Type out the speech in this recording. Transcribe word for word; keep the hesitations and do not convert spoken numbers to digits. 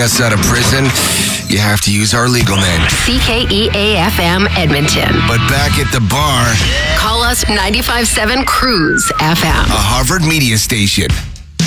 us out of prison, you have to use our legal name. C K E A F M Edmonton. But back at the bar, call us ninety-five point seven Cruise F M. a Harvard media station.